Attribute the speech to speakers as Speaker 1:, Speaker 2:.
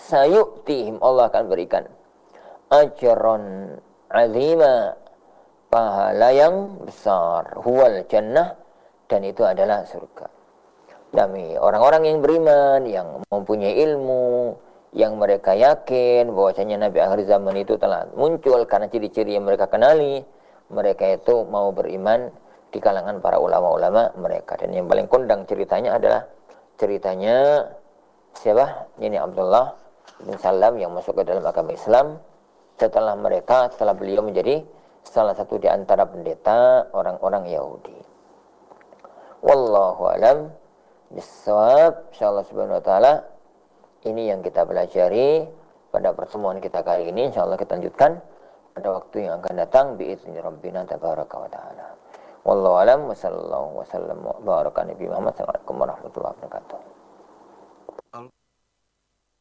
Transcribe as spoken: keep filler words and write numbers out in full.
Speaker 1: sayu'tihim, Allah akan berikan ajran azima, pahala yang besar, huwal jannah, dan itu adalah surga. Demi orang-orang yang beriman, yang mempunyai ilmu, yang mereka yakin bahwasanya Nabi akhir zaman itu telah muncul karena ciri-ciri yang mereka kenali, mereka itu mau beriman di kalangan para ulama-ulama mereka. Dan yang paling kondang ceritanya adalah ceritanya siapa? Ini Abdullah bin Salam yang masuk ke dalam agama Islam setelah mereka, setelah beliau menjadi salah satu di antara pendeta orang-orang Yahudi. Wallahu alam bisawab. Insyaallah subhanahu wa ta'ala ini yang kita pelajari pada pertemuan kita kali ini. Insyaallah kita lanjutkan pada waktu yang akan datang biizni rabbina tabaraka wa ta'ala. Wallahu alam wa sallallahu wa sallam wa baraka nabi Muhammad. Assalamualaikum warahmatullahi wabarakatuh.